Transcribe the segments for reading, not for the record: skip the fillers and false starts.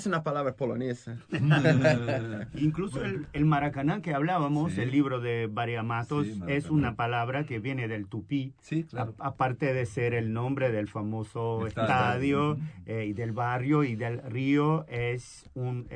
Falasse una palabra polonesa. Incluso el Maracaná que hablábamos, el libro de Barea Matos, es una palabra que viene del tupí, claro. Aparte de ser el nombre del famoso estadio y del barrio y del río, es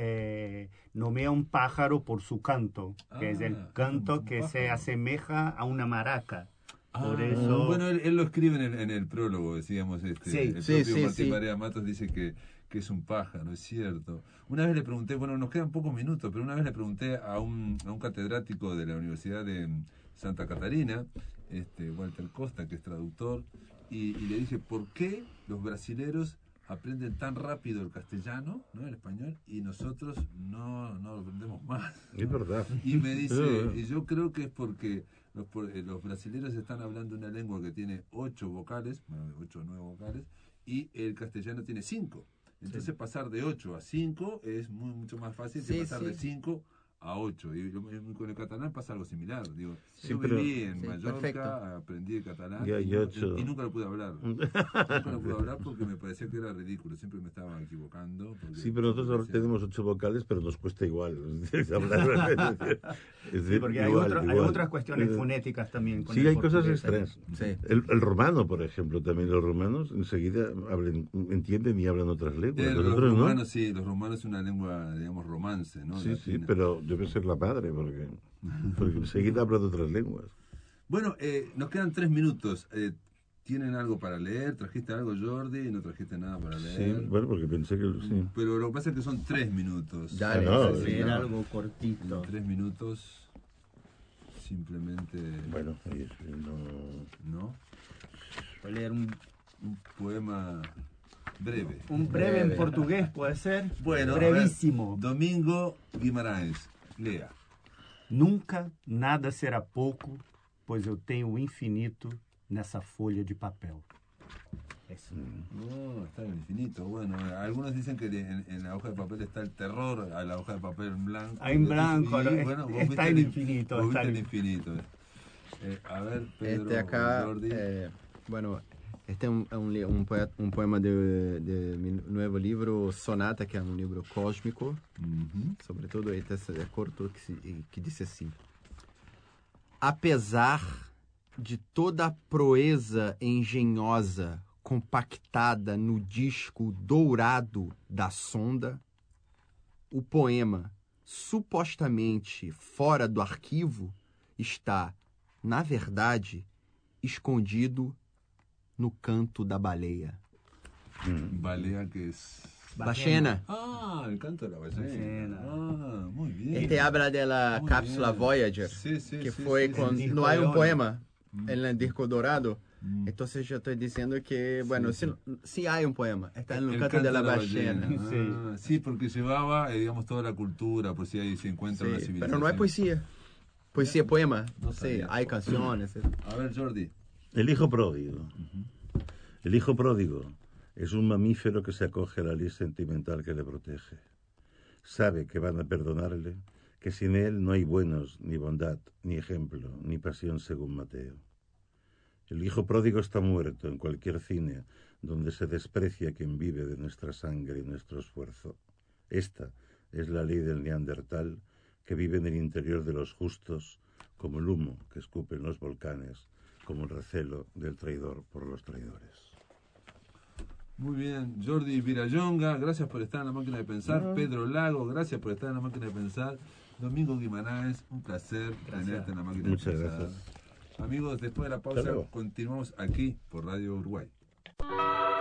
nomea un pájaro por su canto, que es el canto que se asemeja a una maraca. Por eso... Bueno, él lo escribe en el prólogo, decíamos, el propio Martín Barea Matos dice que es un pájaro, es cierto. Una vez le pregunté, bueno, nos quedan pocos minutos, pero una vez le pregunté a un catedrático de la Universidad de Santa Catarina, Walter Costa, que es traductor, y le dije, ¿por qué los brasileros aprenden tan rápido el castellano, ¿no?, el español, y nosotros no lo aprendemos más? Es verdad. Y me dice, y yo creo que es porque los brasileños están hablando una lengua que tiene 8 vocales, 8 o 9 vocales, y el castellano tiene 5. Entonces pasar de 8 a 5 es mucho más fácil que pasar de 5 a 8. Y con el catalán pasa algo similar. Digo, yo viví en Mallorca, aprendí el catalán y nunca lo pude hablar. Nunca lo pude hablar porque me parecía que era ridículo. Siempre me estaba equivocando. Sí, pero nosotros tenemos 8 vocales, pero nos cuesta igual hablar. Porque hay otras cuestiones fonéticas también. Con hay cosas extrañas. El romano, por ejemplo, también los romanos enseguida entienden y hablan otras lenguas. Los romanos, sí, los romanos es una lengua, digamos, romance, ¿no? Sí, pero debe ser la madre, porque enseguida hablan de otras lenguas. Bueno, nos quedan 3 minutos. ¿Tienen algo para leer? ¿Trajiste algo, Jordi? ¿No trajiste nada para leer? Sí, bueno, porque pensé que sí. Pero lo que pasa es que son 3 minutos. Dale, leer algo cortito. 3 minutos, simplemente... Bueno, ¿no? Voy a leer un poema breve. Un breve en portugués, ¿puede ser? Bueno, brevísimo. Domingo Guimarães, lea. Nunca nada será pouco, pois eu tenho o infinito nessa folha de papel. Eso. No, está en el infinito. Bueno, algunos dicen que en la hoja de papel está el terror, a la hoja de papel en blanco. En blanco, bueno, está en infinito. Vos viste el infinito. A ver, Pedro, acá, Jordi. Bueno, este é um poema de meu livro Sonata, que é um livro cósmico. Sobretudo, este é curto, que diz assim: apesar de toda a proeza engenhosa compactada no disco dourado da sonda, o poema, supostamente fora do arquivo, está, na verdade, escondido no canto da baleia. Baleia que es... Ballena. Ah, el canto de la ballena. Ah, muy bien. Este habla de la cápsula Voyager, que foi quando não há um poema en el disco dorado. Entonces yo estoy diciendo que, bueno, sí hay un poema, está en el canto de la ballena. Sí, porque llevaba, digamos, toda la cultura, por si ahí se encuentra una civilización. Pero no hay poesía. Poesía, poema. No sé, hay canciones. A ver, Jordi. El hijo pródigo. El hijo pródigo es un mamífero que se acoge a la ley sentimental que le protege. Sabe que van a perdonarle, que sin él no hay buenos, ni bondad, ni ejemplo, ni pasión según Mateo. El hijo pródigo está muerto en cualquier cine donde se desprecia quien vive de nuestra sangre y nuestro esfuerzo. Esta es la ley del neandertal que vive en el interior de los justos, como el humo que escupen los volcanes, como el recelo del traidor por los traidores. Muy bien, Jordi Virallonga, gracias por estar en La Máquina de Pensar. Pedro Lago, gracias por estar en La Máquina de Pensar. Domingo Guimarães, un placer tenerte en La Máquina de Pensar. Muchas gracias. Amigos, después de la pausa continuamos aquí por Radio Uruguay.